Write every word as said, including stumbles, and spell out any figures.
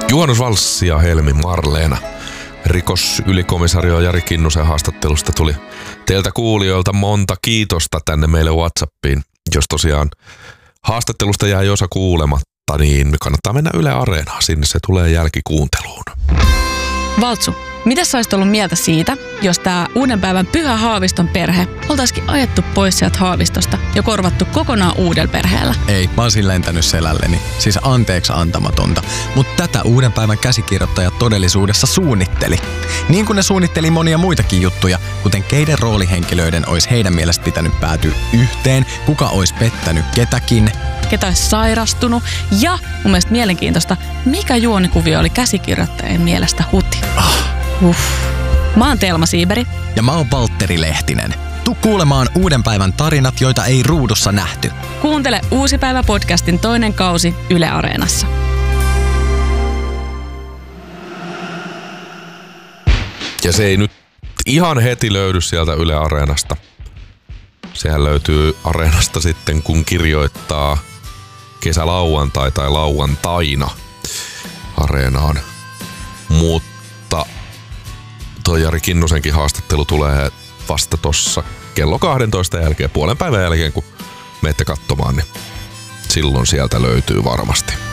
Juhannus Valssi ja Helmi Marleena. Rikosylikomissaario Jari Kinnusen haastattelusta tuli teiltä kuulijoilta monta kiitosta tänne meille WhatsAppiin. Jos tosiaan haastattelusta jäi osa kuulematta, niin kannattaa mennä Yle Areenaan. Sinne se tulee jälkikuunteluun. Valtsu, mitä sä olisit ollut mieltä siitä, jos tää uuden päivän Pyhä Haaviston perhe oltaisikin ajettu pois sieltä Haavistosta ja korvattu kokonaan uudella perheellä? Ei, mä olisin lentänyt selälleni. Siis anteeksi antamatonta. Mutta tätä uuden päivän käsikirjoittaja todellisuudessa suunnitteli. Niin kuin ne suunnitteli monia muitakin juttuja, kuten keiden roolihenkilöiden olisi heidän mielestä pitänyt päätyä yhteen, kuka olisi pettänyt ketäkin, ketä olisi sairastunut ja mun mielestä mielenkiintoista, mikä juonikuvio oli käsikirjoittajien mielestä huti. Ah. Uff. Mä oon Telma Siiberi. Ja mä oon Valtteri Lehtinen. Tuu kuulemaan uuden päivän tarinat, joita ei ruudussa nähty. Kuuntele Uusi päivä podcastin toinen kausi Yle Areenassa. Ja se ei nyt ihan heti löydy sieltä Yle Areenasta. Sehän löytyy Areenasta sitten, kun kirjoittaa kesälauantai tai lauantaina Areenaan. Mutta toi Jari Kinnusenkin haastattelu tulee vasta tossa kello kahdentoista jälkeen, puolen päivän jälkeen, kun menette katsomaan, niin silloin sieltä löytyy varmasti.